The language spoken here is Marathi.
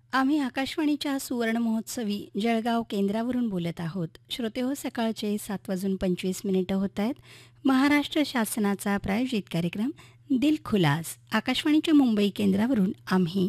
आम्ही आकाशवाणीच्या सुवर्ण महोत्सवी जळगाव केंद्रावरून बोलत आहोत. श्रोतेहो, सकाळचे 7:25 होत आहेत. महाराष्ट्र शासनाचा प्रायोजित कार्यक्रम दिल खुलास आकाशवाणीच्या मुंबई केंद्रावरून आम्ही